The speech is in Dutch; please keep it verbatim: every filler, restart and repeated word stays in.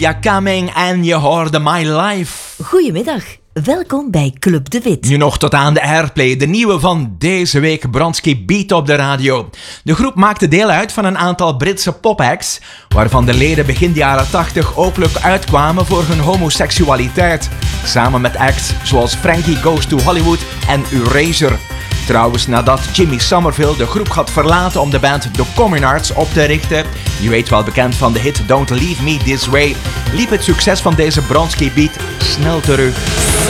Ja, coming en je hoorde My Life. Goedemiddag, welkom bij Club de Wit. Nu nog tot aan de Airplay, de nieuwe van deze week, Bronski Beat op de radio. De groep maakte deel uit van een aantal Britse pop-acts, waarvan de leden begin jaren tachtig openlijk uitkwamen voor hun homoseksualiteit. Samen met acts zoals Frankie Goes to Hollywood en Erasure. Trouwens, nadat Jimmy Somerville de groep had verlaten om de band The Communards op te richten, je weet wel bekend van de hit Don't Leave Me This Way, liep het succes van deze Bronski Beat snel terug.